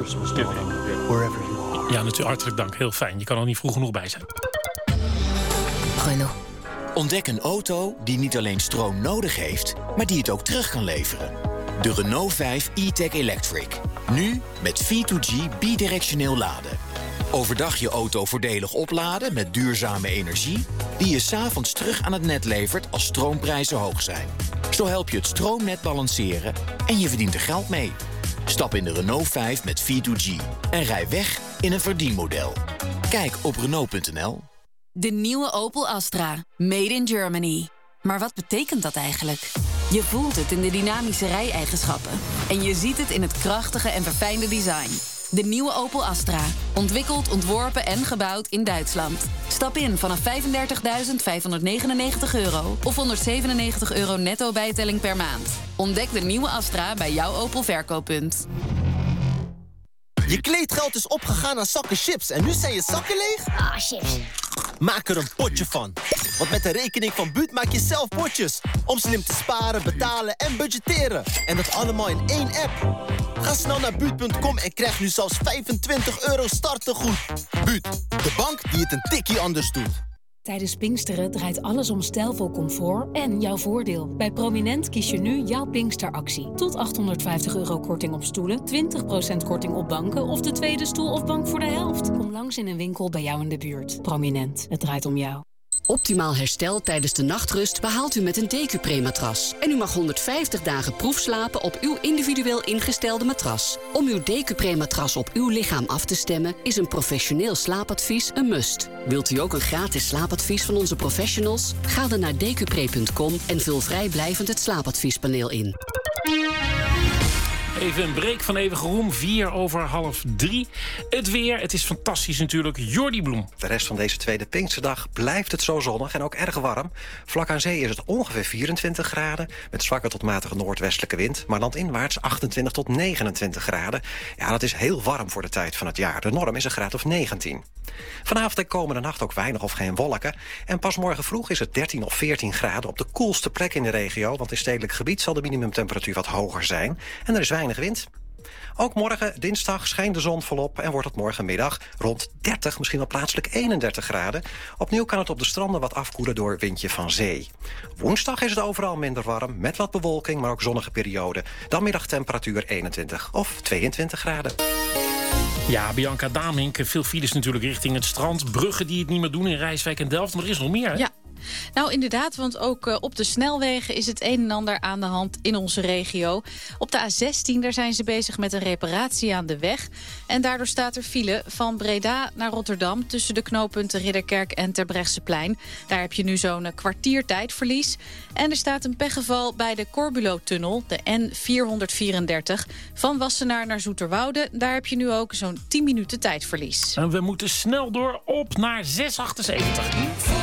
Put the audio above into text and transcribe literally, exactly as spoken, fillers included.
Christmas, darling, wherever you are. Ja, natuurlijk, hartelijk dank. Heel fijn. Je kan er niet vroeg genoeg bij zijn. Renault. Ontdek een auto die niet alleen stroom nodig heeft, maar die het ook terug kan leveren. De Renault vijf e-tech Electric. Nu met V twee G bidirectioneel laden. Overdag je auto voordelig opladen met duurzame energie, die je 's avonds terug aan het net levert als stroomprijzen hoog zijn. Zo help je het stroomnet balanceren en je verdient er geld mee. Stap in de Renault vijf met V twee G en rij weg in een verdienmodel. Kijk op Renault punt n l. De nieuwe Opel Astra. Made in Germany. Maar wat betekent dat eigenlijk? Je voelt het in de dynamische rijeigenschappen. En je ziet het in het krachtige en verfijnde design. De nieuwe Opel Astra. Ontwikkeld, ontworpen en gebouwd in Duitsland. Stap in vanaf vijfendertigduizend vijfhonderdnegenennegentig euro of honderdzevenennegentig euro netto bijtelling per maand. Ontdek de nieuwe Astra bij jouw Opel verkooppunt. Je kleedgeld is opgegaan aan zakken chips en nu zijn je zakken leeg? Ah, chips. Maak er een potje van. Want met de rekening van Buut maak je zelf potjes. Om slim te sparen, betalen en budgetteren. En dat allemaal in één app. Ga snel naar buut punt com en krijg nu zelfs vijfentwintig euro startegoed. Buut, de bank die het een tikkie anders doet. Tijdens Pinksteren draait alles om stijlvol comfort en jouw voordeel. Bij Prominent kies je nu jouw Pinksteractie. Tot achthonderdvijftig euro korting op stoelen, twintig procent korting op banken of de tweede stoel of bank voor de helft. Kom langs in een winkel bij jou in de buurt. Prominent, het draait om jou. Optimaal herstel tijdens de nachtrust behaalt u met een Decupre-matras. En u mag honderdvijftig dagen proefslapen op uw individueel ingestelde matras. Om uw Decupre-matras op uw lichaam af te stemmen is een professioneel slaapadvies een must. Wilt u ook een gratis slaapadvies van onze professionals? Ga dan naar decupre punt com en vul vrijblijvend het slaapadviespaneel in. Even een break van eeuwige roem, vier over half drie. Het weer, het is fantastisch natuurlijk. Jordi Bloem. De rest van deze tweede Pinksterdag blijft het zo zonnig en ook erg warm. Vlak aan zee is het ongeveer vierentwintig graden... met zwakke tot matige noordwestelijke wind. Maar landinwaarts achtentwintig tot negenentwintig graden. Ja, dat is heel warm voor de tijd van het jaar. De norm is een graad of negentien. Vanavond en komende nacht ook weinig of geen wolken. En pas morgen vroeg is het dertien of veertien graden... op de koelste plek in de regio. Want in stedelijk gebied zal de minimumtemperatuur wat hoger zijn. En er is weinig wind. Ook morgen, dinsdag, schijnt de zon volop... en wordt het morgenmiddag rond dertig, misschien wel plaatselijk eenendertig graden. Opnieuw kan het op de stranden wat afkoelen door windje van zee. Woensdag is het overal minder warm, met wat bewolking... maar ook zonnige perioden. Dan middagtemperatuur eenentwintig of tweeëntwintig graden. Ja, Bianca Damink, veel files natuurlijk richting het strand. Bruggen die het niet meer doen in Rijswijk en Delft, maar er is nog meer, hè? Ja. Nou, inderdaad, want ook uh, op de snelwegen is het een en ander aan de hand in onze regio. Op de A zestien, daar zijn ze bezig met een reparatie aan de weg. En daardoor staat er file van Breda naar Rotterdam... tussen de knooppunten Ridderkerk en Terbrechtseplein. Daar heb je nu zo'n kwartier tijdverlies. En er staat een pechgeval bij de Corbulo-tunnel, de N vierhonderdvierendertig... van Wassenaar naar Zoeterwoude. Daar heb je nu ook zo'n tien minuten tijdverlies. En we moeten snel door op naar zes achtenzeventig.